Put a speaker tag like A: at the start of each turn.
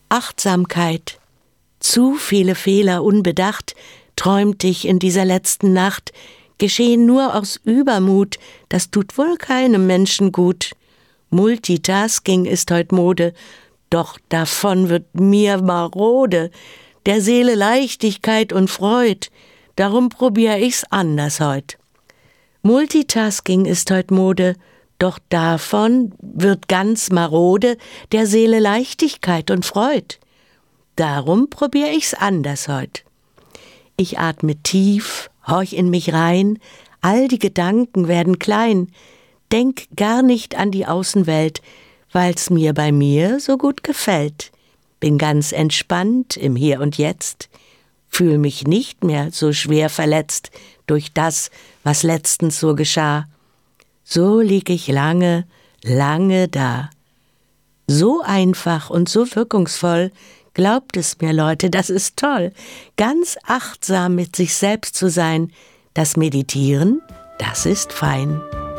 A: Achtsamkeit. Zu viele Fehler unbedacht träumt ich in dieser letzten Nacht, geschehen nur aus Übermut, das tut wohl keinem Menschen gut. Multitasking ist heut Mode, doch davon wird mir marode, der Seele Leichtigkeit und Freud, darum probier ich's anders heut. Multitasking ist heut Mode, doch davon wird ganz marode, der Seele Leichtigkeit und Freud. Darum probier ich's anders heut. Ich atme tief, horch in mich rein, all die Gedanken werden klein, denk gar nicht an die Außenwelt, weil's mir bei mir so gut gefällt. Bin ganz entspannt im Hier und Jetzt, fühl mich nicht mehr so schwer verletzt durch das, was letztens so geschah. So lieg ich lange, lange da. So einfach und so wirkungsvoll, glaubt es mir, Leute, das ist toll. Ganz achtsam mit sich selbst zu sein, das Meditieren, das ist fein.